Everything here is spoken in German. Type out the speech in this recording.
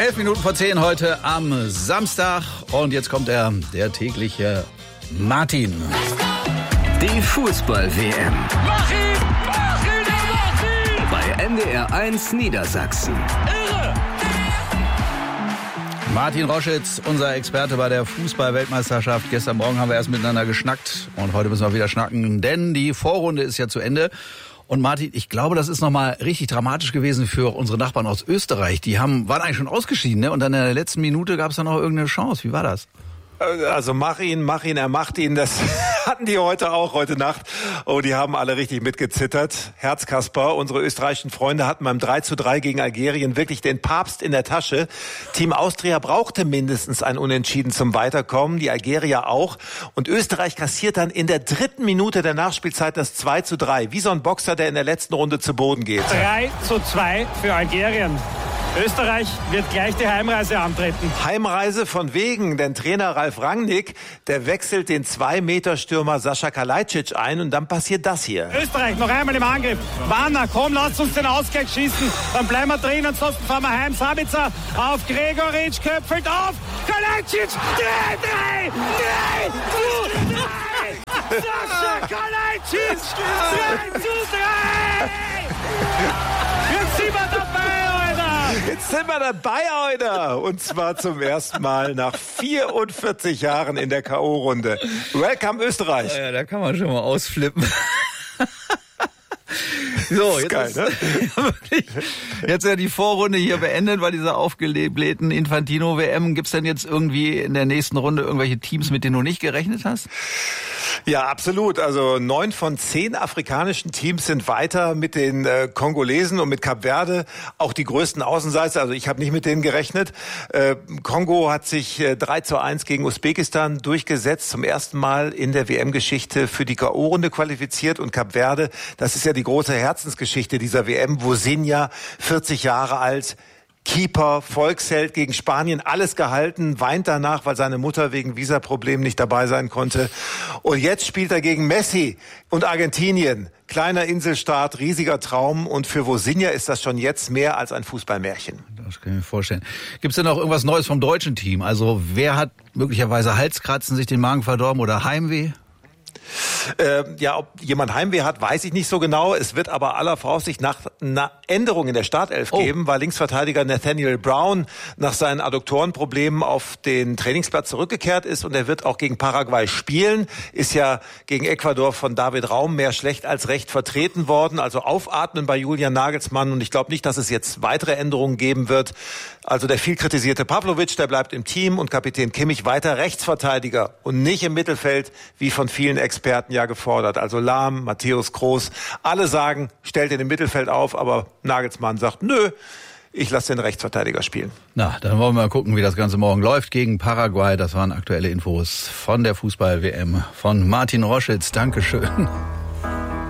11:11 heute am Samstag. Und jetzt kommt der tägliche Martin. Die Fußball-WM. Mach ihn! Bei NDR 1 Niedersachsen. Irre! Martin Roschitz, unser Experte bei der Fußball-Weltmeisterschaft. Gestern Morgen haben wir erst miteinander geschnackt und heute müssen wir wieder schnacken, denn die Vorrunde ist ja zu Ende. Und Martin, ich glaube, das ist nochmal richtig dramatisch gewesen für unsere Nachbarn aus Österreich. Die waren eigentlich schon ausgeschieden, ne? Und dann in der letzten Minute gab es dann noch irgendeine Chance. Wie war das? Also mach ihn, er macht ihn. Das hatten die heute Nacht. Oh, die haben alle richtig mitgezittert. Herzkasper, unsere österreichischen Freunde hatten beim 3:3 gegen Algerien wirklich den Papst in der Tasche. Team Austria brauchte mindestens ein Unentschieden zum Weiterkommen, die Algerier auch. Und Österreich kassiert dann in der 3. Minute der Nachspielzeit das 2:3. Wie so ein Boxer, der in der letzten Runde zu Boden geht. 3:2 für Algerien. Österreich wird gleich die Heimreise antreten. Heimreise von wegen, denn Trainer Ralf Rangnick, der wechselt den 2-Meter-Stürmer Sascha Kalajdzic ein und dann passiert das hier. Österreich noch einmal im Angriff. Warner, komm, lasst uns den Ausgleich schießen. Dann bleiben wir drin, ansonsten fahren wir heim. Sabitzer auf Gregoritsch, köpfelt auf. Kalajdzic, 3! Sascha Kalajdzic, 3:3! Jetzt sind wir dabei, Alter! Jetzt sind wir dabei heute. Und zwar zum ersten Mal nach 44 Jahren in der K.O.-Runde. Welcome Österreich. Ja, da kann man schon mal ausflippen. So, jetzt geil, ne? Ja, wirklich. Jetzt ja die Vorrunde hier beendet bei dieser aufgeblähten Infantino-WM. Gibt's denn jetzt irgendwie in der nächsten Runde irgendwelche Teams, mit denen du nicht gerechnet hast? Ja, absolut. Also 9 von 10 afrikanischen Teams sind weiter mit den Kongolesen und mit Kap Verde. Auch die größten Außenseiter. Also ich habe nicht mit denen gerechnet. Kongo hat sich 3:1 gegen Usbekistan durchgesetzt. Zum ersten Mal in der WM-Geschichte für die K.O.-Runde qualifiziert. Und Kap Verde, das ist ja die große Herzensgeschichte dieser WM. Vozinha, 40 Jahre alt. Keeper, Volksheld gegen Spanien, alles gehalten, weint danach, weil seine Mutter wegen Visaproblemen nicht dabei sein konnte. Und jetzt spielt er gegen Messi und Argentinien. Kleiner Inselstaat, riesiger Traum. Und für Vozinha ist das schon jetzt mehr als ein Fußballmärchen. Das kann ich mir vorstellen. Gibt es denn auch irgendwas Neues vom deutschen Team? Also wer hat möglicherweise Halskratzen, sich den Magen verdorben oder Heimweh? Ja, ob jemand Heimweh hat, weiß ich nicht so genau. Es wird aber aller Voraussicht nach einer Änderung in der Startelf geben, weil Linksverteidiger Nathaniel Brown nach seinen Adduktorenproblemen auf den Trainingsplatz zurückgekehrt ist und er wird auch gegen Paraguay spielen. Ist ja gegen Ecuador von David Raum mehr schlecht als recht vertreten worden. Also aufatmen bei Julian Nagelsmann und ich glaube nicht, dass es jetzt weitere Änderungen geben wird. Also der viel kritisierte Pavlovic, der bleibt im Team und Kapitän Kimmich weiter Rechtsverteidiger und nicht im Mittelfeld, wie von vielen Experten ja gefordert. Also Lahm, Matthäus Kroos, alle sagen, stellt ihn im Mittelfeld auf, aber Nagelsmann sagt, nö, ich lasse den Rechtsverteidiger spielen. Na, dann wollen wir mal gucken, wie das Ganze morgen läuft gegen Paraguay. Das waren aktuelle Infos von der Fußball-WM von Martin Roschitz. Dankeschön.